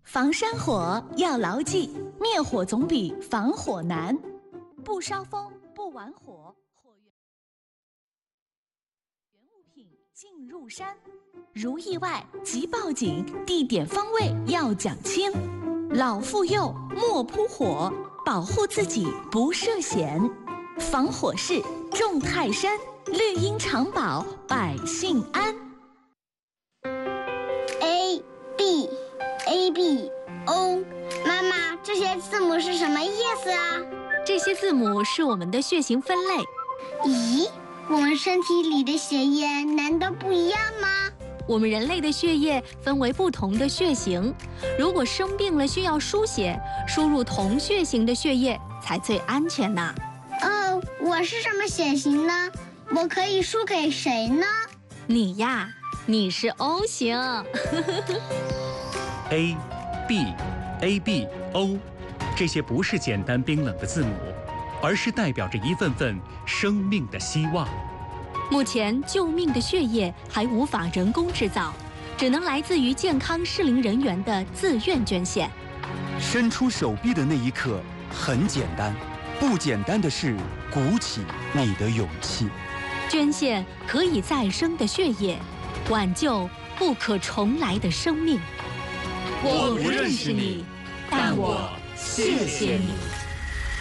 防山火要牢记，灭火总比防火难。不烧风，不玩火，火源物品进入山，如意外即报警，地点方位要讲清。老妇幼莫扑火，保护自己不涉险。防火势重泰山，绿荫长保百姓安。 A B O， 妈妈，这些字母是什么意思啊？ 这些字母是我们的血型分类。 咦，我们身体里的血液难道不一样吗？ 我们人类的血液分为不同的血型，如果生病了需要输血，输入同血型的血液才最安全呢。 我是什么血型呢？我可以输给谁呢？ 你呀，你是 O 型。 A、B、A、B、O， 这些不是简单冰冷的字母，而是代表着一份份生命的希望。 目前救命的血液还无法人工制造，只能来自于健康适龄人员的自愿捐献。 伸出手臂的那一刻很简单，不简单的是鼓起你的勇气。 捐献可以再生的血液，挽救不可重来的生命。 我不认识你，但我谢谢你。